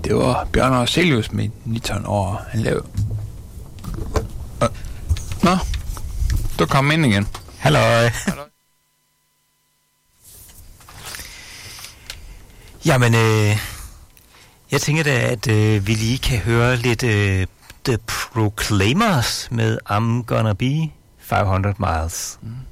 Det var Bjørn Arselius med 19 år. Han lavede... Nå, du kom ind igen. Halløj. Jamen, jeg tænker da, at vi lige kan høre lidt The Proclaimers med I'm Gonna Be 500 Miles.